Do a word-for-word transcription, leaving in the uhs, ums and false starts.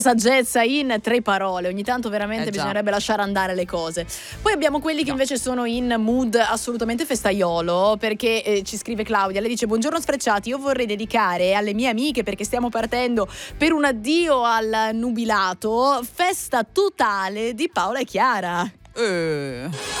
saggezza in tre parole, ogni tanto veramente Eh già. bisognerebbe lasciare andare le cose. Poi abbiamo quelli che No. invece sono in mood assolutamente festaiolo, perché eh, ci scrive Claudia, lei dice: buongiorno sfrecciati, io vorrei dedicare alle mie amiche, perché stiamo partendo per un addio al nubilato, Festa totale di Paola e Chiara. Eh.